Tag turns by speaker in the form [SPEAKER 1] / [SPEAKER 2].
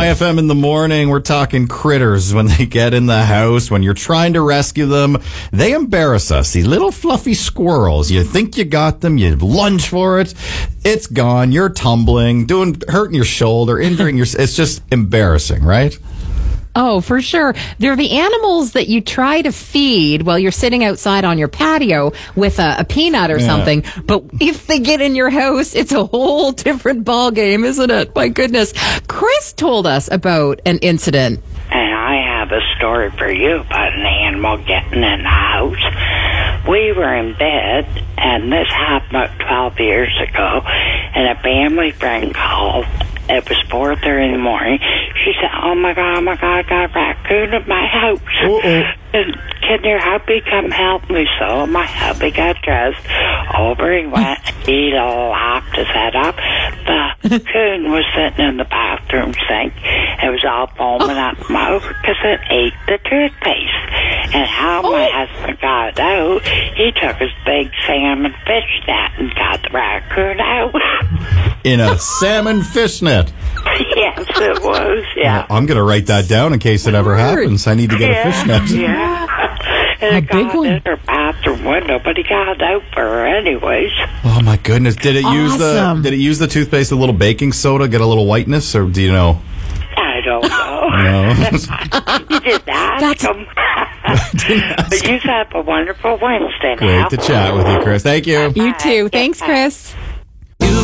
[SPEAKER 1] JFM in the morning. We're talking critters when they get in the house, when you're trying to rescue them. They embarrass us. These little fluffy squirrels. You think you got them. You lunge for it. It's gone. You're tumbling, hurting your shoulder, injuring your... It's just embarrassing, right?
[SPEAKER 2] Oh, for sure. They're the animals that you try to feed while you're sitting outside on your patio with a peanut or something. But if they get in your house, it's a whole different ball game, isn't it? My goodness. Chris told us about an incident.
[SPEAKER 3] And I have a story for you about an animal getting in the house. We were in bed, and this happened about 12 years ago, and a family friend called. It was 4:30 in the morning. She said, oh my God, I got a raccoon in my house. And can your hubby come help me? So my hubby got dressed. Over he went. He laughed his head up. The raccoon was sitting in the bathroom sink. It was all foaming up smoke because it ate the toothpaste. And how my husband got it out, he took his big salmon fish net and got the raccoon out.
[SPEAKER 1] In a salmon fish net.
[SPEAKER 3] Yes, it was, yeah.
[SPEAKER 1] I'm going to write that down in case it ever happens. I need to get a fish net.
[SPEAKER 3] Yeah. And it got in her bathroom window, but he got it out for her anyways.
[SPEAKER 1] Oh my goodness! Did it use the toothpaste, a little baking soda, get a little whiteness, or do you know?
[SPEAKER 3] I don't know.
[SPEAKER 1] No.
[SPEAKER 3] You didn't ask him. But you have a wonderful Wednesday now.
[SPEAKER 1] Great to chat with you, Chris. Thank you.
[SPEAKER 2] You too. Thanks, Chris.